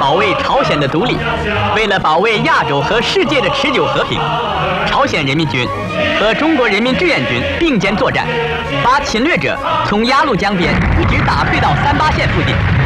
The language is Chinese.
保卫朝鲜的独立，为了保卫亚洲和世界的持久和平，朝鲜人民军和中国人民志愿军并肩作战，把侵略者从鸭绿江边一直打退到三八线附近。